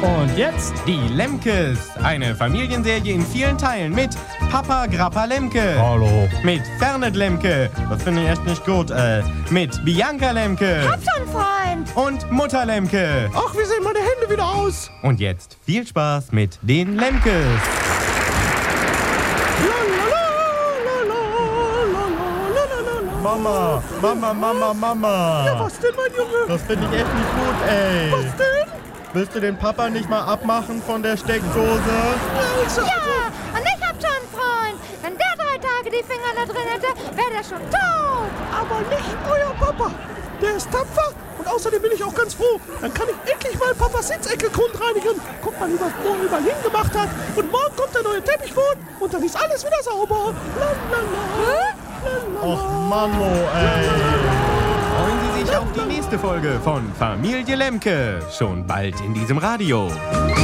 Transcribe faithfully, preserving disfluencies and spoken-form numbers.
Und jetzt die Lemkes. Eine Familienserie in vielen Teilen mit Papa Grappa Lemke. Hallo. Mit Fernet Lemke. Das finde ich echt nicht gut. Äh, mit Bianca Lemke. Hab schon, Freund. Und Mutter Lemke. Ach, wie sehen meine Hände wieder aus? Und jetzt viel Spaß mit den Lemkes. Mama, Mama, Mama, Mama. Ja, was denn, mein Junge? Das finde ich echt nicht gut, ey. Was denn? Willst du den Papa nicht mal abmachen von der Steckdose? Also, Ja, und ich hab schon, Freund. Wenn der drei Tage die Finger da drin hätte, wäre der schon tot. aber nicht euer Papa. Der ist tapfer und außerdem bin ich auch ganz froh. Dann kann ich endlich mal Papas Sitzecke grundreinigen. Guck mal, wie was Mo überhin gemacht hat. Und morgen kommt der neue Teppichboden und dann ist alles wieder sauber. Lalala. Och, Manno, ey. Freuen Sie sich auf die nächste Folge von Familie Lemke. Schon bald in diesem Radio.